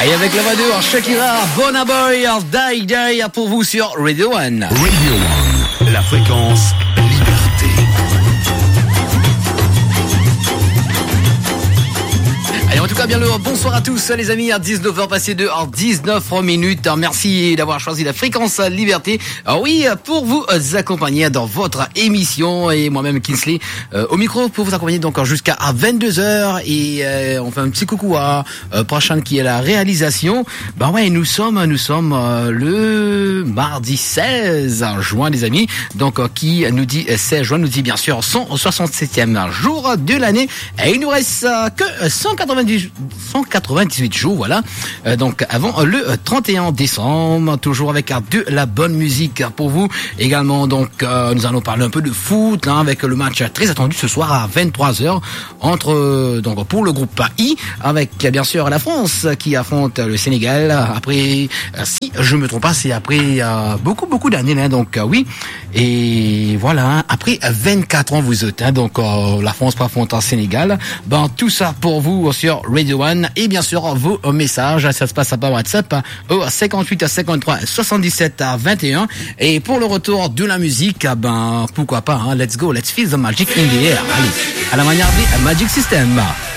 Et avec la voix de Shakira, Burna Boy, Die Die pour vous sur Radio One. Radio One, la fréquence liberté. Allez, en tout cas, bien le bonsoir à tous les amis, à 19h passé de 19 minutes. Merci d'avoir choisi la fréquence liberté. Alors oui, pour vous accompagner dans votre émission et moi-même Kinsley au micro pour vous accompagner donc jusqu'à 22h et on fait un petit coucou à Prachan qui est la réalisation. Ben ouais, nous sommes le mardi 16 juin les amis. Donc qui nous dit 16 juin nous dit bien sûr son 67e jour de l'année et il nous reste que 198 jours, voilà. Donc avant le 31 décembre, toujours avec de la bonne musique pour vous. Également, donc nous allons parler un peu de foot hein, avec le match très attendu ce soir à 23h entre donc pour le groupe I avec bien sûr la France qui affronte le Sénégal. Après, si je me trompe pas, c'est après beaucoup d'années hein, donc oui. Et voilà, après 24 ans vous êtes hein, donc la France affronte le Sénégal. Ben tout ça pour vous sur Radio One et bien sûr vos messages, ça se passe par WhatsApp au 58 53 77 21 et pour le retour de la musique, ben pourquoi pas hein, let's go, let's feel the magic in the air. Allez, à la manière des Magic System.